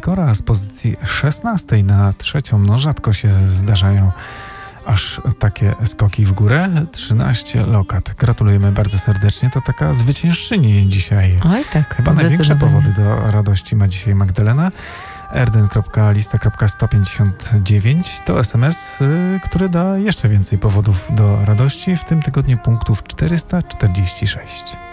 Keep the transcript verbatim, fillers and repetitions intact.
skora z pozycji szesnastej na trzecią. No rzadko się zdarzają aż takie skoki w górę. trzynaście lokat. Gratulujemy bardzo serdecznie. To taka zwyciężczyni dzisiaj. Oj tak, chyba największe powody do radości ma dzisiaj Magdalena. erden kropka lista kropka sto pięćdziesiąt dziewięć to es em es, y, który da jeszcze więcej powodów do radości. W tym tygodniu punktów czterysta czterdzieści sześć.